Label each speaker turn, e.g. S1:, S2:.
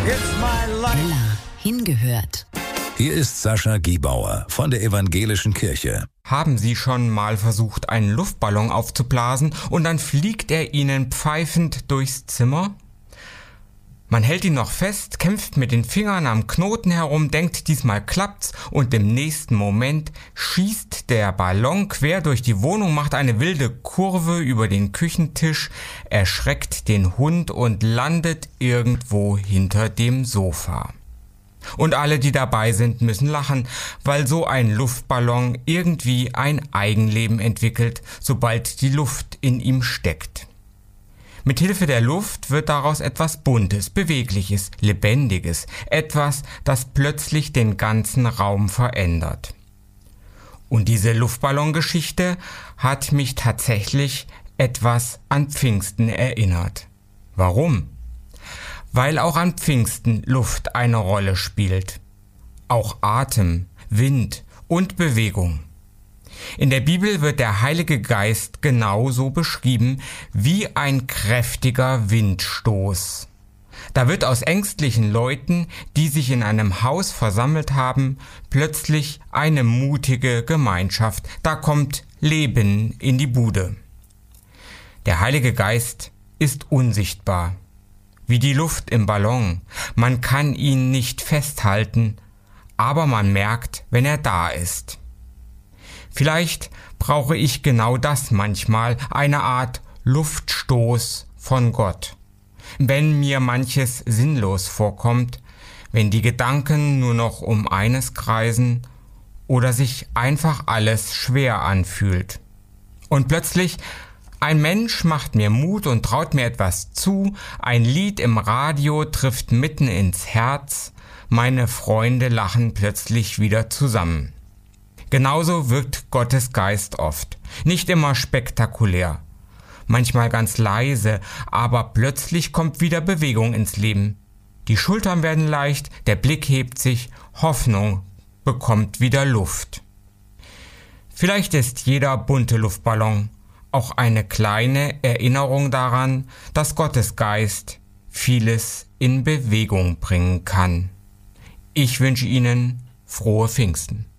S1: Ella, hingehört.
S2: Hier ist Sascha Giebauer von der Evangelischen Kirche.
S3: Haben Sie schon mal versucht, einen Luftballon aufzublasen und dann fliegt er Ihnen pfeifend durchs Zimmer? Man hält ihn noch fest, kämpft mit den Fingern am Knoten herum, denkt, diesmal klappt's, und im nächsten Moment schießt der Ballon quer durch die Wohnung, macht eine wilde Kurve über den Küchentisch, erschreckt den Hund und landet irgendwo hinter dem Sofa. Und alle, die dabei sind, müssen lachen, weil so ein Luftballon irgendwie ein Eigenleben entwickelt, sobald die Luft in ihm steckt. Mit Hilfe der Luft wird daraus etwas Buntes, Bewegliches, Lebendiges, etwas, das plötzlich den ganzen Raum verändert. Und diese Luftballongeschichte hat mich tatsächlich etwas an Pfingsten erinnert. Warum? Weil auch an Pfingsten Luft eine Rolle spielt. Auch Atem, Wind und Bewegung. In der Bibel wird der Heilige Geist genauso beschrieben wie ein kräftiger Windstoß. Da wird aus ängstlichen Leuten, die sich in einem Haus versammelt haben, plötzlich eine mutige Gemeinschaft. Da kommt Leben in die Bude. Der Heilige Geist ist unsichtbar, wie die Luft im Ballon. Man kann ihn nicht festhalten, aber man merkt, wenn er da ist. Vielleicht brauche ich genau das manchmal, eine Art Luftstoß von Gott. Wenn mir manches sinnlos vorkommt, wenn die Gedanken nur noch um eines kreisen oder sich einfach alles schwer anfühlt. Und plötzlich, ein Mensch macht mir Mut und traut mir etwas zu, ein Lied im Radio trifft mitten ins Herz, meine Freunde lachen plötzlich wieder zusammen. Genauso wirkt Gottes Geist oft. Nicht immer spektakulär. Manchmal ganz leise, aber plötzlich kommt wieder Bewegung ins Leben. Die Schultern werden leicht, der Blick hebt sich, Hoffnung bekommt wieder Luft. Vielleicht ist jeder bunte Luftballon auch eine kleine Erinnerung daran, dass Gottes Geist vieles in Bewegung bringen kann. Ich wünsche Ihnen frohe Pfingsten.